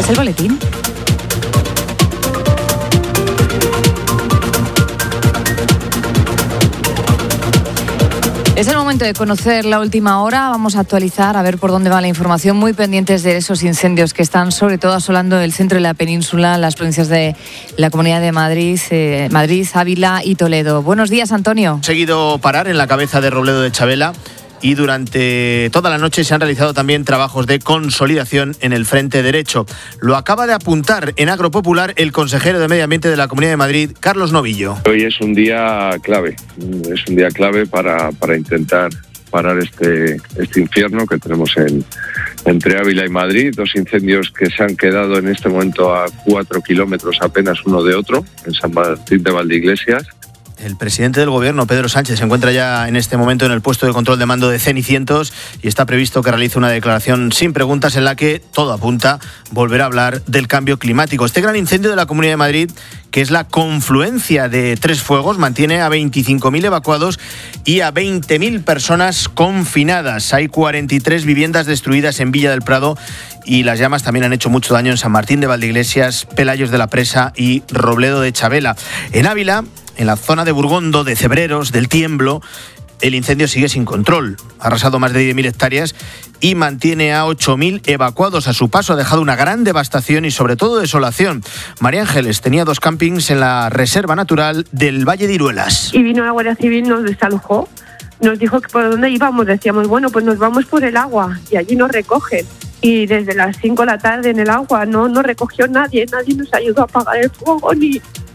Es el boletín. Es el momento de conocer la última hora. Vamos a actualizar, a ver por dónde va la información. Muy pendientes de esos incendios que están sobre todo asolando el centro de la península, las provincias de la Comunidad de Madrid, Ávila y Toledo. Buenos días, Antonio. Seguido parar en la cabeza de Robledo de Chabela. Y durante toda la noche se han realizado también trabajos de consolidación en el frente derecho. Lo acaba de apuntar en Agropopular el consejero de Medio Ambiente de la Comunidad de Madrid, Carlos Novillo. Hoy es un día clave, para intentar parar este infierno que tenemos entre Ávila y Madrid. 2 incendios que se han quedado en este momento a 4 kilómetros apenas uno de otro, en San Martín de Valdeiglesias. El presidente del Gobierno, Pedro Sánchez, se encuentra ya en este momento en el puesto de control de mando de Cenicientos y está previsto que realice una declaración sin preguntas en la que todo apunta volver a hablar del cambio climático. Este gran incendio de la Comunidad de Madrid, que es la confluencia de 3 fuegos, mantiene a 25.000 evacuados y a 20.000 personas confinadas. Hay 43 viviendas destruidas en Villa del Prado y las llamas también han hecho mucho daño en San Martín de Valdeiglesias, Pelayos de la Presa y Robledo de Chabela. En Ávila, en la zona de Burgondo, de Cebreros, del Tiemblo, el incendio sigue sin control. Ha arrasado más de 10.000 hectáreas y mantiene a 8.000 evacuados. A su paso ha dejado una gran devastación y sobre todo desolación. María Ángeles tenía 2 campings en la Reserva Natural del Valle de Iruelas. Y vino la Guardia Civil, nos desalojó, nos dijo que por dónde íbamos. Decíamos, bueno, pues nos vamos por el agua y allí nos recogen. Y desde las 5 de la tarde en el agua no recogió nadie nos ayudó a apagar el fuego ni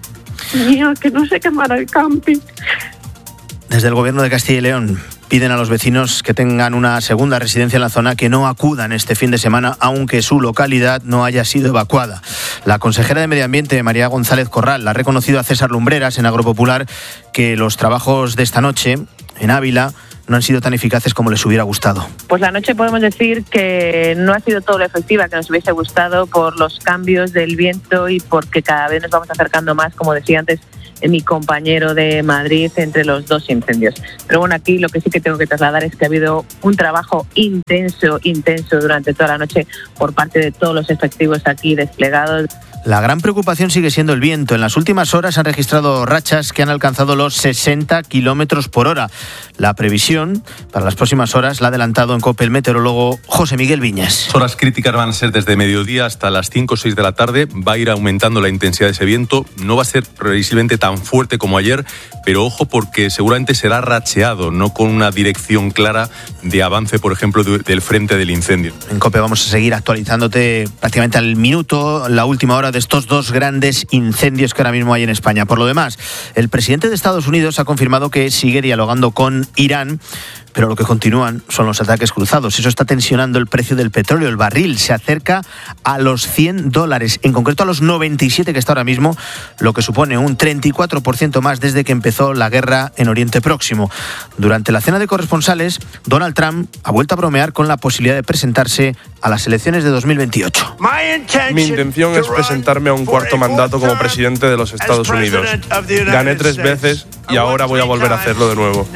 a que no se quemara el camping. Desde el Gobierno de Castilla y León piden a los vecinos que tengan una segunda residencia en la zona que no acudan este fin de semana, aunque su localidad no haya sido evacuada. La consejera de Medio Ambiente, María González Corral, ha reconocido a César Lumbreras en Agropopular que los trabajos de esta noche en Ávila no han sido tan eficaces como les hubiera gustado. Pues la noche podemos decir que no ha sido todo lo efectiva que nos hubiese gustado por los cambios del viento y porque cada vez nos vamos acercando más, como decía antes mi compañero de Madrid, entre los 2 incendios. Pero bueno, aquí lo que sí que tengo que trasladar es que ha habido un trabajo intenso durante toda la noche por parte de todos los efectivos aquí desplegados. La gran preocupación sigue siendo el viento. En las últimas horas se han registrado rachas que han alcanzado los 60 kilómetros por hora. La previsión para las próximas horas la ha adelantado en COPE el meteorólogo José Miguel Viñas. Horas críticas van a ser desde mediodía hasta las 5 o 6 de la tarde. Va a ir aumentando la intensidad de ese viento. No va a ser previsiblemente tan fuerte como ayer, pero ojo porque seguramente será racheado, no con una dirección clara de avance, por ejemplo, del frente del incendio. En COPE vamos a seguir actualizándote prácticamente al minuto la última hora de estos 2 grandes incendios que ahora mismo hay en España. Por lo demás, el presidente de Estados Unidos ha confirmado que sigue dialogando con Irán, pero lo que continúan son los ataques cruzados. Eso está tensionando el precio del petróleo. El barril se acerca a los $100, en concreto a los 97 que está ahora mismo, lo que supone un 34% más desde que empezó la guerra en Oriente Próximo. Durante la cena de corresponsales, Donald Trump ha vuelto a bromear con la posibilidad de presentarse a las elecciones de 2028. Mi intención es presentarme a un 4º mandato como presidente de los Estados Unidos. Gané 3 veces y ahora voy a volver a hacerlo de nuevo.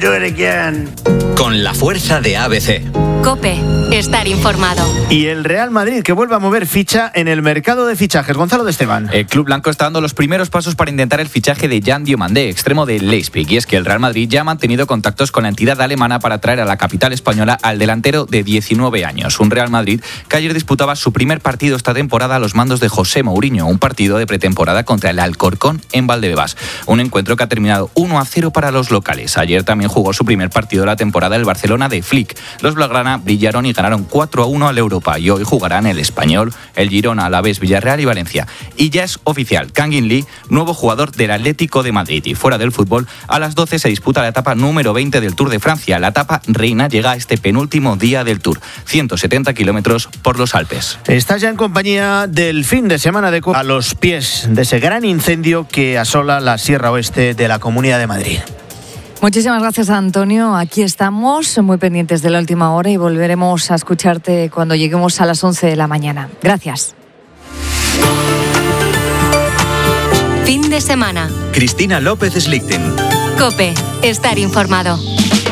Con la fuerza de ABC. COPE. Estar informado. Y el Real Madrid, que vuelve a mover ficha en el mercado de fichajes. Gonzalo de Esteban. El club blanco está dando los primeros pasos para intentar el fichaje de Jan Diomandé, extremo de Leipzig. Y es que el Real Madrid ya ha mantenido contactos con la entidad alemana para traer a la capital española al delantero de 19 años. Un Real Madrid que ayer disputaba su primer partido esta temporada a los mandos de José Mourinho. Un partido de pretemporada contra el Alcorcón en Valdebebas. Un encuentro que ha terminado 1-0 para los locales. Ayer también jugó su primer partido de la temporada el Barcelona de Flick. Los blaugrana brillaron y ganaron 4-1 al Europa y hoy jugarán el Español, el Girona, Alavés, Villarreal y Valencia. Y ya es oficial, Kangin Lee, nuevo jugador del Atlético de Madrid. Y fuera del fútbol, a las 12 se disputa la etapa número 20 del Tour de Francia. La etapa reina llega a este penúltimo día del Tour, 170 kilómetros por los Alpes. Estás ya en compañía del fin de semana de COPE a los pies de ese gran incendio que asola la Sierra Oeste de la Comunidad de Madrid. Muchísimas gracias, Antonio. Aquí estamos muy pendientes de la última hora y volveremos a escucharte cuando lleguemos a las 11 de la mañana. Gracias. Fin de semana. Cristina López Slichting. COPE. Estar informado.